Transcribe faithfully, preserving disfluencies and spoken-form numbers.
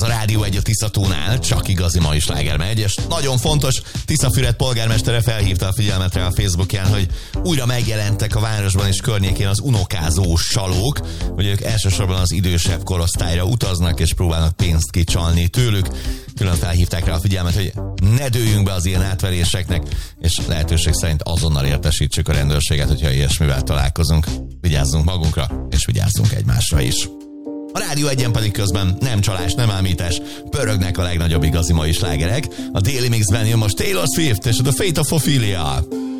a Rádió egy a Tiszatónál, csak igazi mai sláger megy, és nagyon fontos, Tiszafüred polgármestere felhívta a figyelmet rá a Facebookján, hogy újra megjelentek a városban és környékén az unokázó salók, hogy ők elsősorban az idősebb korosztályra utaznak és próbálnak pénzt kicsalni tőlük. Külön felhívták rá a figyelmet, hogy ne dőljünk be az ilyen átveréseknek, és lehetőség szerint azonnal értesítsük a rendőrséget, hogyha ilyesmivel találkozunk. Vigyázzunk magunkra, és vigyázzunk egymásra is. A Rádió egyen pedig közben nem csalás, nem ámítás, pörögnek a legnagyobb igazi mai slágerek. A Daily Mixben jön most Taylor Swift és The Fate of Ophelia.